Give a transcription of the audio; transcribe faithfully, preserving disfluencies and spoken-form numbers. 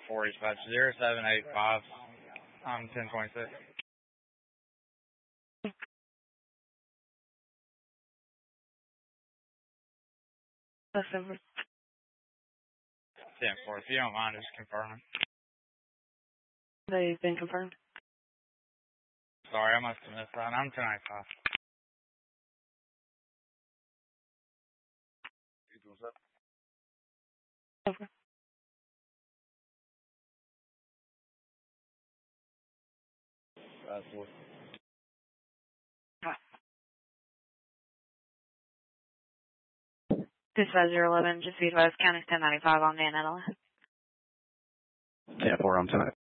four dispatch zero seven eight five. I'm ten twenty-six. That's over. ten four. If you don't mind, just confirming. They've been confirmed. Sorry, I must have missed that. I'm ten ninety-five. Over. That's what. Dispatch zero eleven, just be advised, County's ten ninety-five on Van Adelaide. ten four, I'm ten.